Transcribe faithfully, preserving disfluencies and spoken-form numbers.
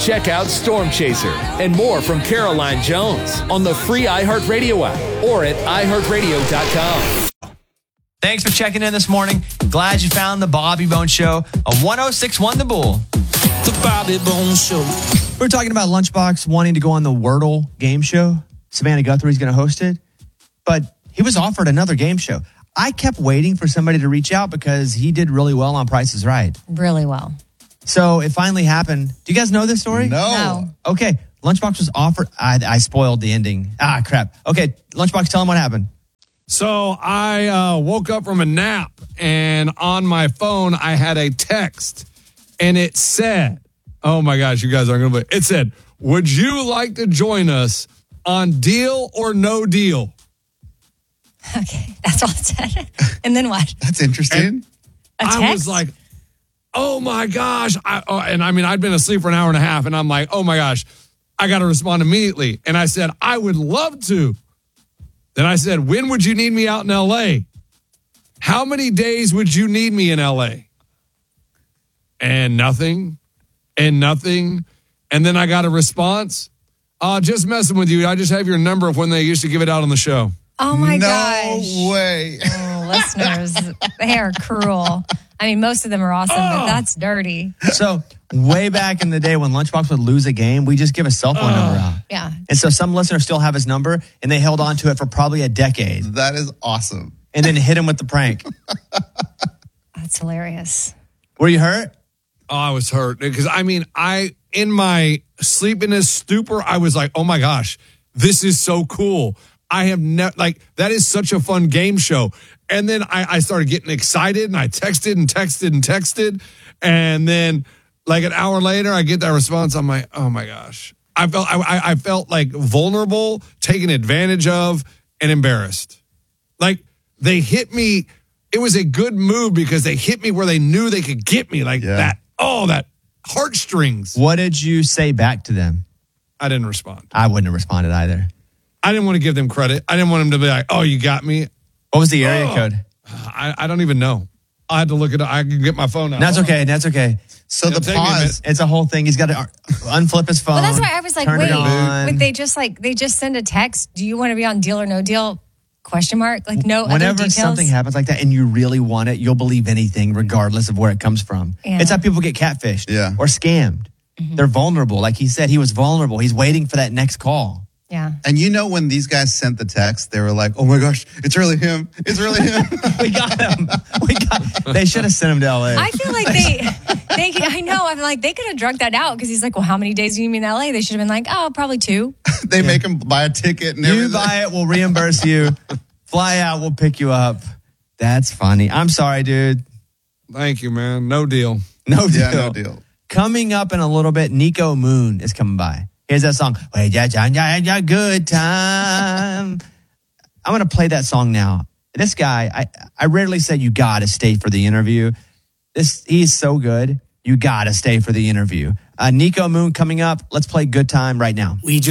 Check out Storm Chaser and more from Caroline Jones on the free iHeartRadio app or at i heart radio dot com. Thanks for checking in this morning. Glad you found the Bobby Bones Show on one oh six point one The Bull. The Bobby Bones Show. We're talking about Lunchbox wanting to go on the Wordle game show. Savannah Guthrie's going to host it. But he was offered another game show. I kept waiting for somebody to reach out because he did really well on Price is Right. Really well. So it finally happened. Do you guys know this story? No. No. Okay. Lunchbox was offered. I, I spoiled the ending. Ah, crap. Okay. Lunchbox, tell him what happened. So I uh, woke up from a nap, and on my phone, I had a text, and it said, oh my gosh, you guys aren't going to believe it. It said, would you like to join us on Deal or No Deal? Okay, that's all it said. And then what? That's interesting. And A text? I was like, oh my gosh. I, oh, and I mean, I'd been asleep for an hour and a half, and I'm like, oh my gosh, I got to respond immediately. And I said, I would love to. Then I said, when would you need me out in L A? How many days would you need me in L A? And nothing, and nothing. And then I got a response. Uh, just messing with you. I just have your number of when they used to give it out on the show. Oh my no gosh. way. Oh, listeners, they are cruel. I mean, most of them are awesome, but that's dirty. So way back in the day when Lunchbox would lose a game, we just give a cell phone number out. Yeah. And so some listeners still have his number, and they held on to it for probably a decade. That is awesome. And then hit him with the prank. That's hilarious. Were you hurt? Oh, I was hurt because I mean, I, in my sleepiness stupor, I was like, oh my gosh, this is so cool. I have never, like, that is such a fun game show. And then I, I started getting excited and I texted and texted and texted. And then like an hour later, I get that response. I'm like, oh my gosh. I felt, I, I felt like vulnerable, taken advantage of, and embarrassed. Like they hit me. It was a good move because they hit me where they knew they could get me, like Yeah. that. Oh, that heartstrings. What did you say back to them? I didn't respond. I wouldn't have responded either. I didn't want to give them credit. I didn't want them to be like, oh, you got me. What was the area Oh. code? I, I don't even know. I had to look it up. I can get my phone out. That's okay. That's okay. So It'll the take me a pause. It's a whole thing. He's got to unflip his phone. Well, that's why I was like, turn wait, it on. would they just like, they just send a text, do you want to be on Deal or No Deal? Question mark? Like no other Whenever details? something happens like that and you really want it, you'll believe anything regardless of where it comes from. Yeah. It's how people get catfished Yeah. or scammed. Mm-hmm. They're vulnerable. Like he said, he was vulnerable. He's waiting for that next call. Yeah. And you know when these guys sent the text, they were like, oh my gosh, it's really him. It's really him. We got him. We got. They should have sent him to L A. I feel like they, they, I know, I'm like, they could have drugged that out because he's like, well, how many days do you mean in L A? They should have been like, oh, probably two. They make him buy a ticket and You everything. buy it, we'll reimburse you. Fly out, we'll pick you up. That's funny. I'm sorry, dude. Thank you, man. No deal. No deal. Yeah, no deal. Coming up in a little bit, Nico Moon is coming by. Here's that song. Wait, yeah, yeah, yeah, yeah, good time. I'm going to play that song now. This guy, I, I rarely say you got to stay for the interview. This He's so good. You got to stay for the interview. Uh, Nico Moon coming up. Let's play Good Time right now. We just